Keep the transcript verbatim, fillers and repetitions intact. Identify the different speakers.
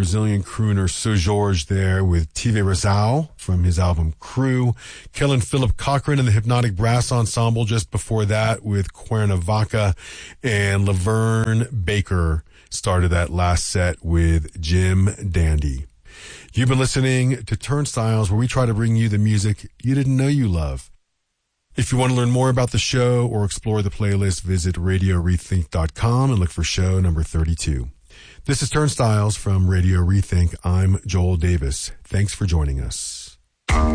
Speaker 1: Brazilian crooner Seu Jorge there with Tive Razao from his album Crew. Kellen Philip Cochran and the Hypnotic Brass Ensemble just before that with Cuernavaca. And Laverne Baker started that last set with Jim Dandy. You've been listening to Turnstiles, where we try to bring you the music you didn't know you love. If you want to learn more about the show or explore the playlist, visit radio rethink dot com and look for show number thirty-two. This is Turnstiles from Radio Rethink. I'm Joel Davis. Thanks for joining us.